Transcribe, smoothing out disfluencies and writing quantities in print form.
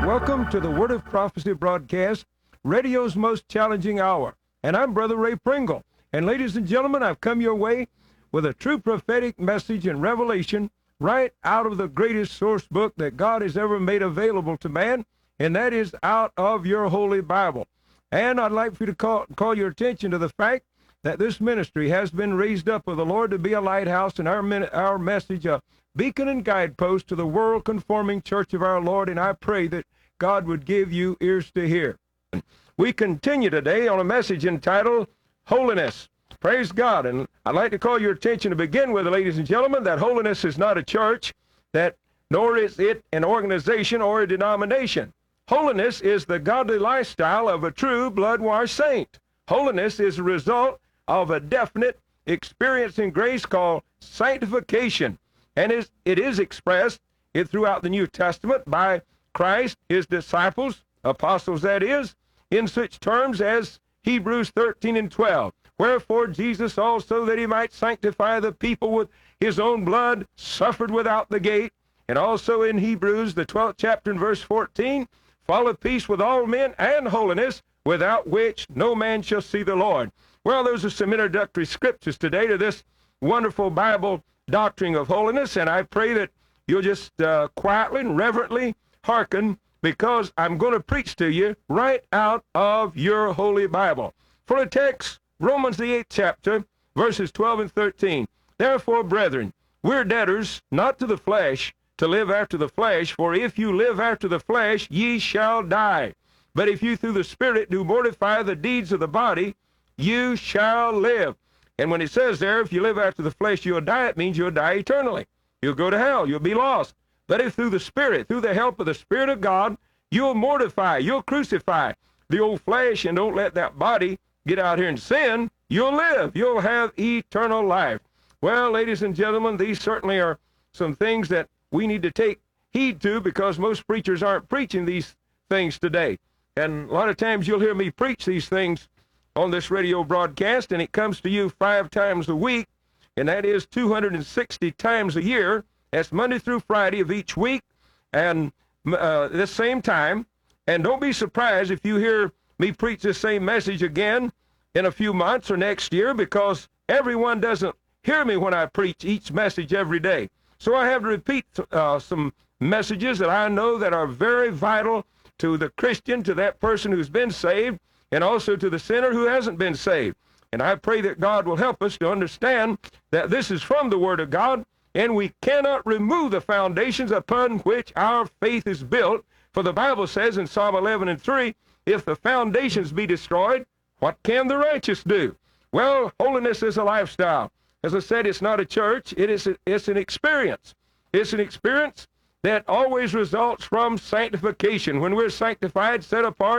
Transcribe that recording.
Welcome to the Word of Prophecy broadcast, radio's most challenging hour. And I'm Brother Ray Pringle. And ladies and gentlemen, I've come your way with a true prophetic message and revelation right out of the greatest source book that God has ever made available to man, and that is out of your Holy Bible. And I'd like for you to call your attention to the fact that this ministry has been raised up of the Lord to be a lighthouse, and our message a beacon and guidepost to the world-conforming church of our Lord, and I pray that God would give you ears to hear. We continue today on a message entitled Holiness. Praise God. And I'd like to call your attention to begin with, ladies and gentlemen, that holiness is not a church, nor is it an organization or a denomination. Holiness is the godly lifestyle of a true blood-washed saint. Holiness is a result of a definite experience in grace called sanctification. And it is expressed throughout the New Testament by Christ, his disciples, apostles that is, in such terms as Hebrews 13 and 12. Wherefore Jesus also, that he might sanctify the people with his own blood, suffered without the gate. And also in Hebrews, the 12th chapter and verse 14, follow peace with all men and holiness, without which no man shall see the Lord. Well, those are some introductory scriptures today to this wonderful Bible doctrine of holiness, and I pray that you'll just quietly and reverently hearken, because I'm going to preach to you right out of your Holy Bible. For the text, Romans the 8th chapter, verses 12 and 13. Therefore, brethren, we're debtors, not to the flesh, to live after the flesh, for if you live after the flesh, ye shall die. But if you through the Spirit do mortify the deeds of the body, you shall live. And when it says there, if you live after the flesh, you'll die, it means you'll die eternally. You'll go to hell. You'll be lost. But if through the Spirit, through the help of the Spirit of God, you'll mortify, you'll crucify the old flesh and don't let that body get out here and sin, you'll live. You'll have eternal life. Well, ladies and gentlemen, these certainly are some things that we need to take heed to, because most preachers aren't preaching these things today. And a lot of times you'll hear me preach these things on this radio broadcast, and it comes to you 5 times a week, and that is 260 times a year. That's Monday through Friday of each week, and this same time. And don't be surprised if you hear me preach this same message again in a few months or next year, because everyone doesn't hear me when I preach each message every day. So I have to repeat some messages that I know that are very vital to the Christian, to that person who's been saved, and also to the sinner who hasn't been saved. And I pray that God will help us to understand that this is from the Word of God, and we cannot remove the foundations upon which our faith is built. For the Bible says in Psalm 11 and 3, if the foundations be destroyed, what can the righteous do? Well, holiness is a lifestyle. As I said, it's not a church. It's an experience. It's an experience that always results from sanctification. When we're sanctified, set apart,